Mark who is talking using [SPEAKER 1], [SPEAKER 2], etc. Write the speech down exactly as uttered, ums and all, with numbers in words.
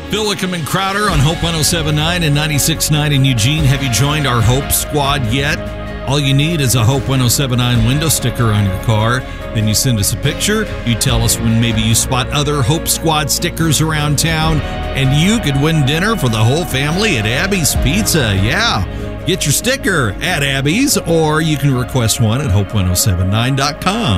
[SPEAKER 1] Bill Wickham and Crowder on Hope one oh seven point nine and ninety-six point nine in Eugene. Have you joined our Hope Squad yet? All you need is a Hope one oh seven point nine window sticker on your car. Then you send us a picture. You tell us when maybe you spot other Hope Squad stickers around town, and you could win dinner for the whole family at Abby's Pizza. Yeah. Get your sticker at Abby's, or you can request one at hope one oh seven nine dot com.